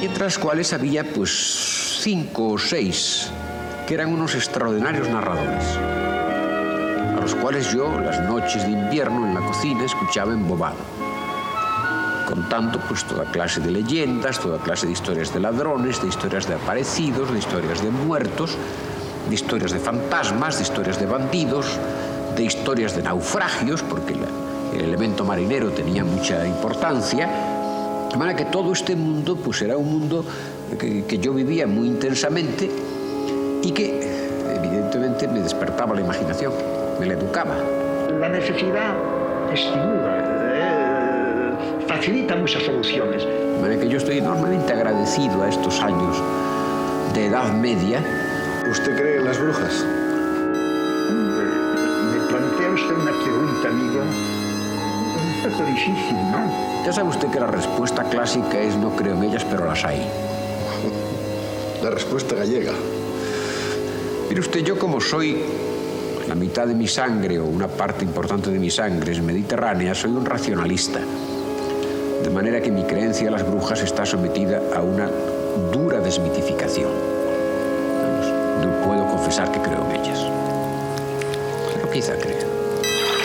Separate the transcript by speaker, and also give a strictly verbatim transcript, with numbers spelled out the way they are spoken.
Speaker 1: y entre las cuales había pues cinco o seis que eran unos extraordinarios narradores, a los cuales yo las noches de invierno en la cocina escuchaba embobado, contando pues toda clase de leyendas, toda clase de historias de ladrones, de historias de aparecidos, de historias de muertos, de historias de fantasmas, de historias de bandidos, de historias de naufragios, porque la, el elemento marinero tenía mucha importancia. De manera que todo este mundo pues era un mundo que, que yo vivía muy intensamente y que evidentemente me despertaba la imaginación, me la educaba.
Speaker 2: La necesidad estimula, eh, facilita muchas soluciones.
Speaker 1: De manera que yo estoy enormemente agradecido a estos años de Edad Media.
Speaker 3: ¿Usted cree en las brujas?
Speaker 2: Me plantea usted una pregunta, amigo, un poco difícil, ¿no?
Speaker 1: Ya sabe usted que la respuesta clásica es no creo en ellas, pero las hay.
Speaker 3: La respuesta gallega.
Speaker 1: Mire usted, yo como soy la mitad de mi sangre o una parte importante de mi sangre es mediterránea, soy un racionalista. De manera que mi creencia en las brujas está sometida a una dura desmitificación. Vamos, no puedo confesar que creo en ellas, pero quizá creo.